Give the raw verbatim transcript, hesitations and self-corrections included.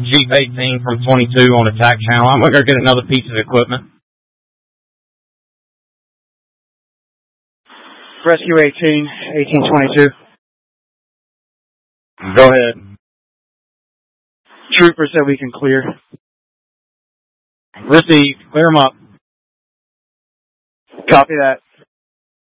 Jeep eighteen from twenty-two on attack channel. I'm going to get another piece of equipment. Rescue eighteen, eighteen twenty-two. Go ahead. Trooper said we can clear. Receive. Clear them up. Copy that.